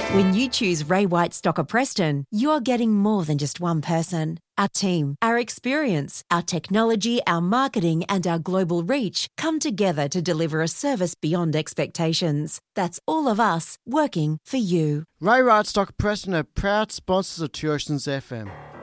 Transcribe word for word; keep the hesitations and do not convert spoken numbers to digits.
When you choose Ray White Stocker Preston, you're getting more than just one person. Our team, our experience, our technology, our marketing and our global reach come together to deliver a service beyond expectations. That's all of us working for you. Ray White Stocker Preston are proud sponsors of Two Oceans F M.